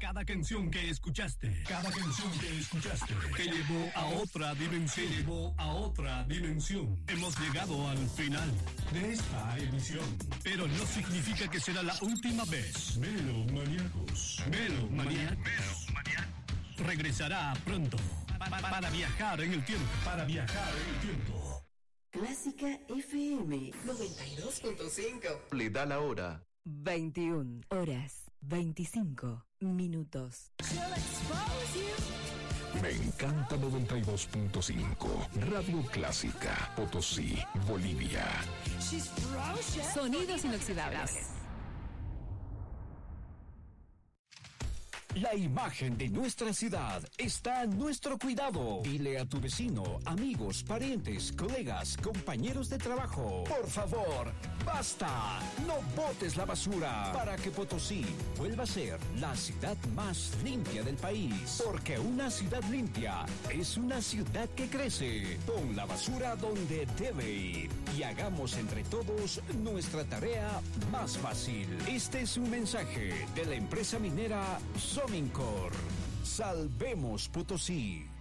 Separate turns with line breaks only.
Cada canción que escuchaste te llevó a otra dimensión. Hemos llegado al final de esta emisión, pero no significa que será la última vez. Melomaníacos regresará pronto para viajar en el tiempo.
Clásica FM 92.5.
Le da la hora.
21 horas 25 minutos.
Me encanta 92.5. Radio Clásica, Potosí, Bolivia.
Sonidos inoxidables.
La imagen de nuestra ciudad está a nuestro cuidado. Dile a tu vecino, amigos, parientes, colegas, compañeros de trabajo. Por favor, basta. No botes la basura para que Potosí vuelva a ser la ciudad más limpia del país. Porque una ciudad limpia es una ciudad que crece. Pon la basura donde debe ir y hagamos entre todos nuestra tarea más fácil. Este es un mensaje de la empresa minera Somincor. Salvemos Potosí.